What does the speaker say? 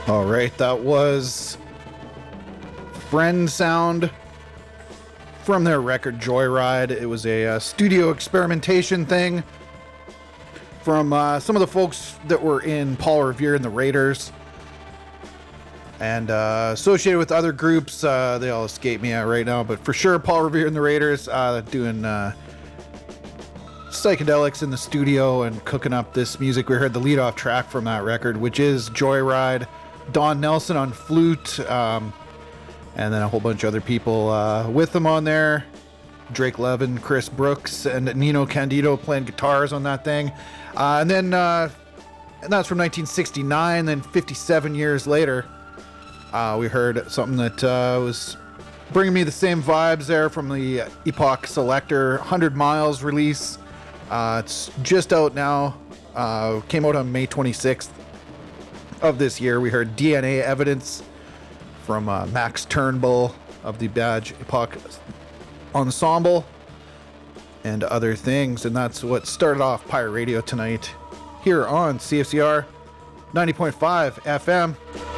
All right, that was Friend Sound from their record Joyride. It was a studio experimentation thing from some of the folks that were in Paul Revere and the Raiders, and associated with other groups. They all escape me right now, but for sure Paul Revere and the Raiders doing psychedelics in the studio and cooking up this music. We heard the lead-off track from that record, which is Joyride. Don Nelson on flute, and then a whole bunch of other people with them on there. Drake Levin, Chris Brooks, and Nino Candido playing guitars on that thing. And that's from 1969. Then 57 years later, we heard something that was bringing me the same vibes there from the Epoch Selector 100 Miles release. It's just out now. Came out on May 26th of this year. We heard DNA Evidence from Max Turnbull of the Badge Epoch Ensemble and other things. And that's what started off Pirate Radio tonight here on CFCR 90.5 FM.